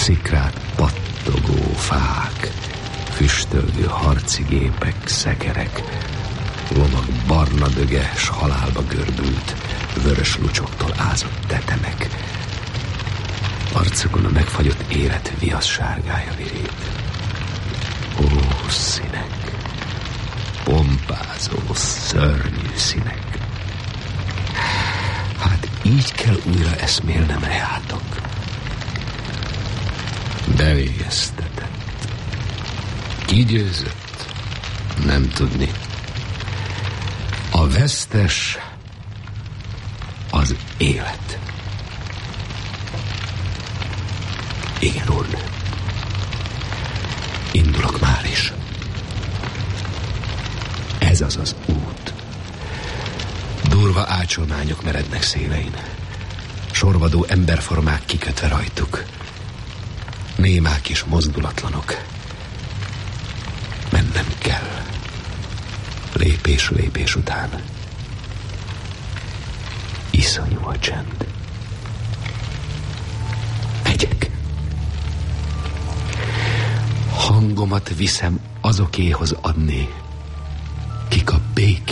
Szikrát pattogó fák, füstölgő harci gépek, szekerek, lovag barna döge, s halálba görbült, vörös lucsoktól ázott tetemek. Arcukon a megfagyott élet viasz sárgája virít. Ó, színek, pompázó, szörnyű színek. Hát így kell újra eszmélnem, reátok. Bevégeztetett. Ki győzött? Nem tudni. A vesztes az élet. Igen, úrnő. Indulok már is. Ez az az út. Durva ácsolmányok merednek szélein. Sorvadó emberformák kikötve rajtuk. Némák és mozdulatlanok. Mennem kell. Lépés után. Iszonyú a csend. Megyek. Hangomat viszem azokéhoz adni, kik a béke